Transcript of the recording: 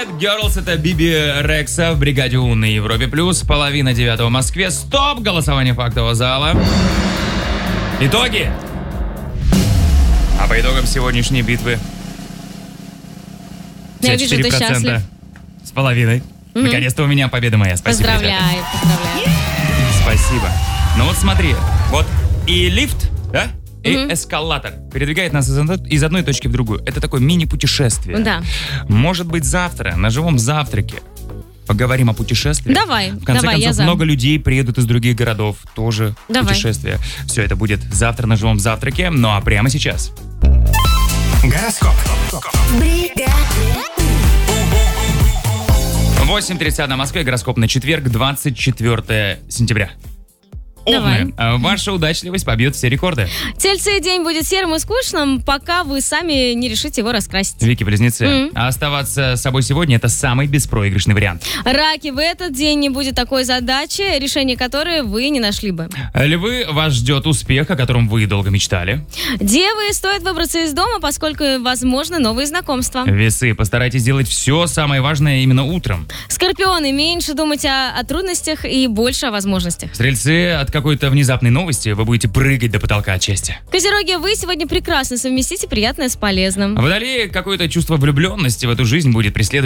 Bad Girls, это Биби Рекса в бригаде У на Европе Плюс. 8:30 в Москве. Стоп! Голосование фактового зала. Итоги. А по итогам сегодняшней битвы Я вижу, ты счастлив. с половиной. Наконец-то у меня победа моя. Спасибо, Поздравляю, ребята. поздравляю. Спасибо. Ну вот смотри, вот и лифт, да? И эскалатор передвигает нас из одной точки в другую. Это такое мини-путешествие. Да. Может быть, завтра на живом завтраке поговорим о путешествиях. Давай, В конце давай, я концов, за. много людей приедут из других городов. Тоже Давай. путешествие. Все это будет завтра на живом завтраке. Ну а прямо сейчас. Гороскоп. 8:30 на Москве. Гороскоп на четверг, 24 сентября. Давай. Овны, ваша удачливость побьет все рекорды. Тельцы, день будет серым и скучным, пока вы сами не решите его раскрасить. Вики-близнецы, а оставаться собой сегодня — это самый беспроигрышный вариант. Раки, в этот день не будет такой задачи, решение которой вы не нашли бы. Львы, вас ждет успех, о котором вы долго мечтали. Девы, стоит выбраться из дома, поскольку возможны новые знакомства. Весы, постарайтесь сделать все самое важное именно утром. Скорпионы, меньше думать о трудностях и больше о возможностях. Стрельцы, от какой-то внезапной новости вы будете прыгать до потолка от счастья. Козероги, вы сегодня прекрасно совместите приятное с полезным. Водолеи, какое-то чувство влюбленности в эту жизнь будет преследовать